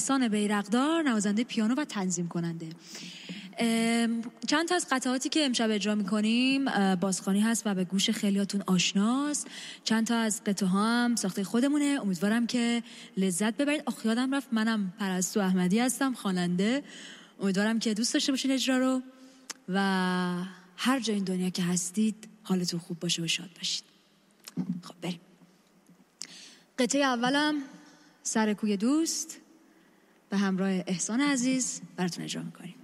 احسان بیرقدار، نوازنده پیانو و تنظیم کننده. چند تا از قطعاتی که امشب اجرا می‌کنیم بازخوانی هست و به گوش خیلیاتون آشناست. چند تا از قطعه ها هم ساخته خودمونه. امیدوارم که لذت ببرید. یادم رفت منم پرستو احمدی هستم، خواننده. امیدوارم که دوست داشته باشین اجرا رو و هر جای این دنیا که هستید حالتون خوب باشه و شاد باشید. خب بریم. قطعه اولم سر کوی دوست به همراه احسان عزیز براتون اجرا می‌کنیم.